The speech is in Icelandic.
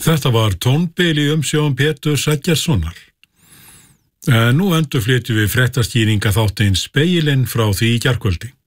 Þetta var tónbil í umsjón Péturs Eggertssonar. Nú endurflytjum við fréttaskýringa þáttinn Spegilinn frá því í gærkvöldi.